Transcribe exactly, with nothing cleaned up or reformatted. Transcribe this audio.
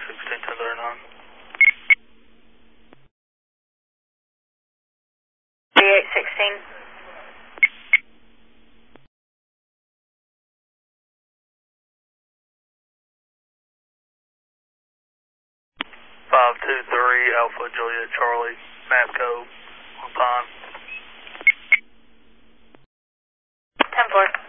sixteen ten thirty-nine. D eight sixteen. five two three Alpha Juliet Charlie, Mapco, on Pine. ten four.